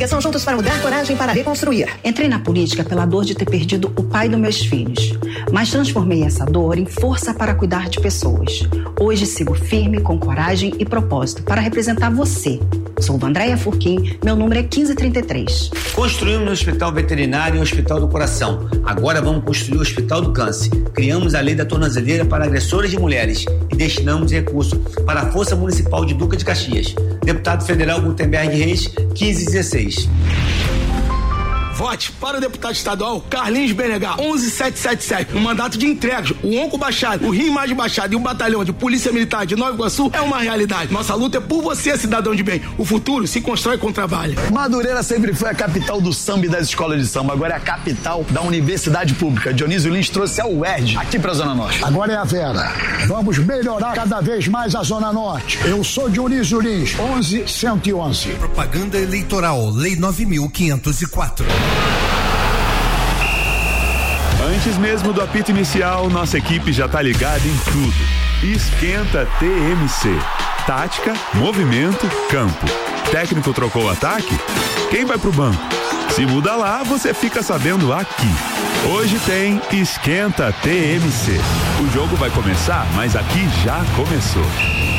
direção juntos para mudar, coragem para reconstruir. Entrei na política pela dor de ter perdido o pai dos meus filhos, mas transformei essa dor em força para cuidar de pessoas. Hoje sigo firme, com coragem e propósito para representar você. Sou Andréia Furquim, meu número é 1533. Construímos um hospital veterinário e um hospital do coração. Agora vamos construir o hospital do câncer. Criamos a lei da tornozeleira para agressores de mulheres e destinamos recursos para a Força Municipal de Duque de Caxias. Deputado Federal Gutenberg Reis, 1516. Vote para o deputado estadual Carlinhos Benegar, 11777. No mandato de entregas, o Onco Baixado, o Rio Mais Baixado e o Batalhão de Polícia Militar de Nova Iguaçu é uma realidade. Nossa luta é por você, cidadão de bem. O futuro se constrói com trabalho. Madureira sempre foi a capital do samba e das escolas de samba. Agora é a capital da Universidade Pública. Dionísio Lins trouxe a UERJ aqui pra Zona Norte. Agora é a Vera. Vamos melhorar cada vez mais a Zona Norte. Eu sou Dionísio Lins, 11111. Propaganda eleitoral, Lei 9.504. Antes mesmo do apito inicial, nossa equipe já tá ligada em tudo. Esquenta TMC. Tática, movimento, campo. Técnico trocou o ataque? Quem vai pro banco? Se muda lá, você fica sabendo aqui. Hoje tem Esquenta TMC. O jogo vai começar, mas aqui já começou.